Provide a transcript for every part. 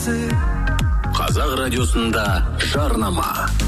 Қазақ радиосында жарнама.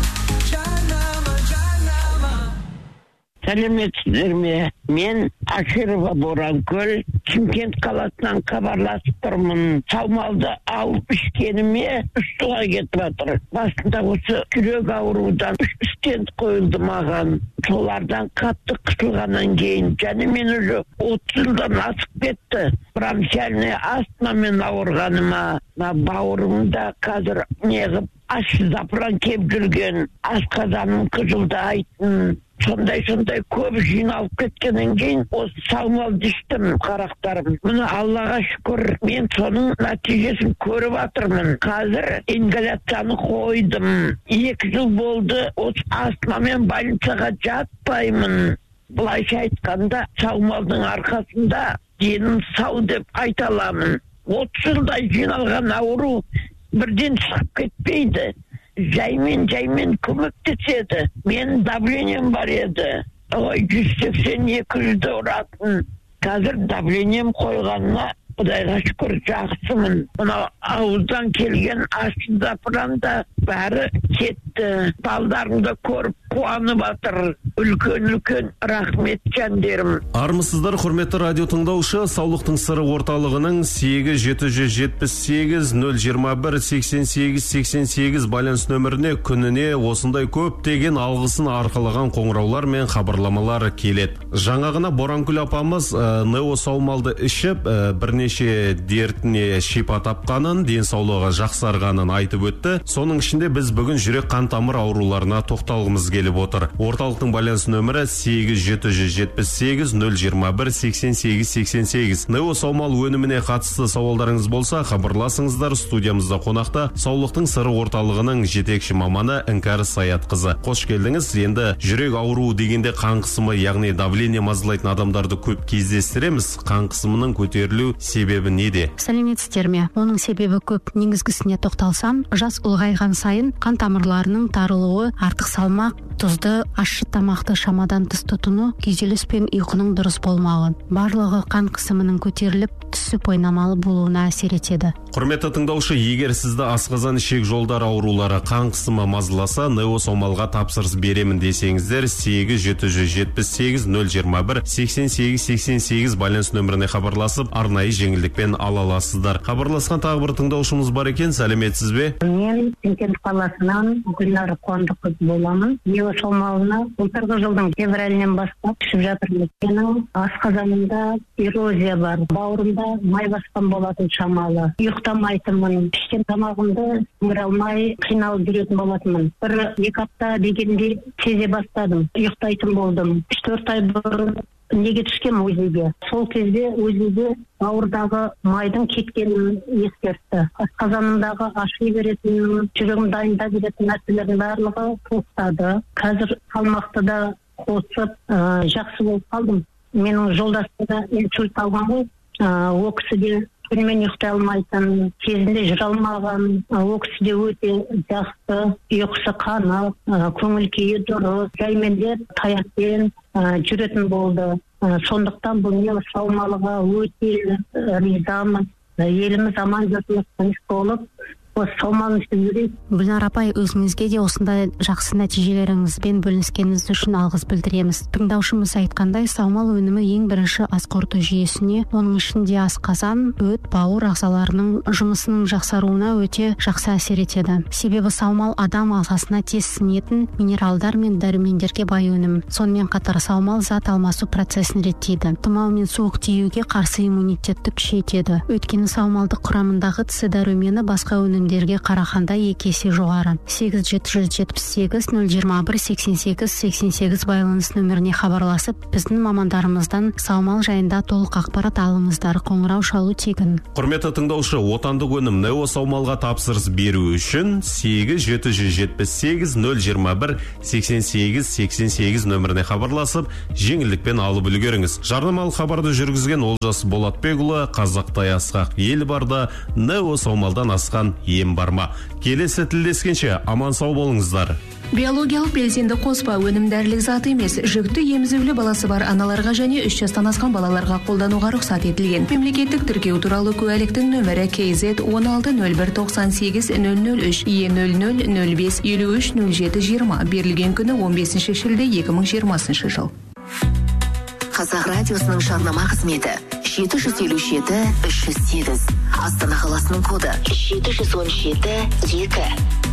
Сәлеметсіздер ме? Мен Аширова Боранкөл, Шымкент қаласынан хабарласып тұрмын. Саумалды алып ішкеніме 3 жылға кетіп жатыр. Басында осы жүрек аурудан 3 стенд қойылды маған. Солардан қатты қысылғаннан кейін, және мен уже 30 жылдан асып кетті. Бронхиальный астмамен ауырғаныма, бауырымда қазір неғып аш запыран кеп жүрген, асқазаным қыжылдайтын. Сондай көп жиналып кеткеннен кейін осы саумалды іштім, қарақтарым. Міне Аллаға шүкір, мен соның нәтижесін көріп жатырмын. Қазір ингаляцияны қойдым. 2 жыл болды, осы астмамен больницаға жатпаймын. Былайша айтқанда, саумалдың арқасында денім сау деп айта аламын. 30 жылдай жиналған ауру бірден шығып кетпейді. Жаймен көмектеседі. Мен давлением бар еді. 180-200 ұратын. Қазір давлением қойғанына Құдайға шүкір жақсымын. Мына ауыздан келген ащы запыранда бәрі кетті. Балдарымды көріп қуанып жатыр. Үлкен рахмет жандерім. Армысыздар, құрметті радио тыңдаушы. Саулықтың сыры орталығының 8-778-021-88-88 байланыс нөміріне күніне осындай көптеген алғысын арқалаған қоңыраулар мен хабарламалар келеді. Жаңағына Боранкүл апамыз Нео саумалды ішіп, бірнеше дертіне шипа тапқанын, денсаулығы жақсарғанын айтып өтті. Соның ішінде біз бүгін жүрек қан тамыр ауруларына тоқталғымыз келіп отыр. Орталықтың байланыс нөмірі 8-778-021-88-88. Нео саумал өніміне қатысты сауалдарыңыз болса, хабарласыңыздар. Студиямызда қонақта Саулықтың сыры орталығының жетекші маманы Іңкәр Саятқызы. Қош келдіңіз. Енді жүрек ауруы дегенде қан қысымы, яғни давление мазалайтын адамдарды көп кездестіреміз. Қан қысымының көтерілу себебі неде? Сәлеметсіздер ме? Оның себебі көп. Негізгісіне тоқталсам, жас ұлғайған сайын қан тамырларының тарылуы, артық салмақ, тұзды, ащы тамақты шамадан тыс тұтыну, күйзеліс пен ұйқының дұрыс болмауы, барлығы қан қысымының көтеріліп, түсіп ойнамалы болуына әсер етеді. Құрметті тыңдаушы, егер сізді асқазан ішек жолдар аурулары, қан қысымы мазаласа, Нео саумалға тапсырыс беремін десеңіздер, 8-778-021-88-88 байланыс нөміріне хабарласып, арнайы жеңілдікпен ала аласыздар. Хабарласқан тағы бір тыңдаушымыз бар екен. Сәлеметсіз бе? Мен Шымкент қаласынан Гүлнар Қуандыққызы боламын. Нео саумалына 30 жылдың февралінен бастап ішіп жатырмын. Менің асқазанымда эрозия бар, бауырымда май басқан болатын шамалы. Ұйықтамайтынмын, пішкен тамағымды сіңіре алмай қиналып жүретін болатынмын. 1-2 апта дегенде сезе бастадым, ұйықтайтын болдым. 3-4 ай бұрын неге түскем өзіге. Сол кезде өзіге бауырдағы майдың кеткенін ескертті. Асқазанымдағы аши беретін, жүрегім дайында беретін нәрселердің барлығы тоқтады. Қазір салмақты да қосып, жақсы болып қалдым. Менің жолдасым да инсульт алған ғой. Ол кісі де түнімен ұйықтай алмайтын, кезінде жүре алмаған, ол кісі де өте жақсы, ұйқысы қанып, көңіл күйі дұрыс, жайменде таяқпен жүретін болды. Сондықтан бұл Нео саумалыға өте ризамын. Еліміз аман жұртымыз тыныш болып, осы саумалын ішіп жүрейік. Гүлнар апай, өзіңізге де осындай жақсы нәтижелеріңізбен бөліскеніңіз үшін алғыс білдіреміз. Тыңдаушымыз айтқандай, саумал өнімі ең бірінші ас қорыту жүйесіне, оның ішінде асқазан, өт, бауыр ағзаларының жұмысының жақсаруына өте жақсы әсер етеді. Себебі саумал адам ағзасына тез сіңетін минералдар мен дәрумендерге бай өнім. Сонымен қатар саумал зат алмасу процесін реттейді. Тұмау мен суық тиюге қарсы иммунитетті күшейтеді. Өйткені саумалдық құрамындағы С дәрумені басқа өнімдерге қарағанда 2 есе жоғары. 8-778-021-88-88 байланыс нөміріне хабарласып, біздің мамандарымыздан саумал жайында толық ақпарат алыңыздар. Қоңырау шалу тегін. Құрметті тыңдаушы, отандық өнім Нео саумалға тапсырыс беру үшін 8-778-021-88-88 нөміріне хабарласып, жеңілдікпен алып үлгеріңіз. Жарнамалық хабарды жүргізген Олжас Болатбекұлы, Қазақтай асқақ ел барда, Нео саумалдан асқан ем бар ма? Келесі тілдескенше аман сау болыңыздар. Биологиялық белсенді қоспа өнім дәрілік зат емес. Жүкті емізулі баласы бар аналарға және 3 жастан асқан балаларға қолдануға рұқсат етілген. Мемлекеттік тіркеу туралы куәліктің нөмірі KZ 160198-003 E0005530720 берілген күні 15 шілде 2020 жыл. Қазақ радиосының жарнама қызметі 757-308. Астана қаласының коды 717-2.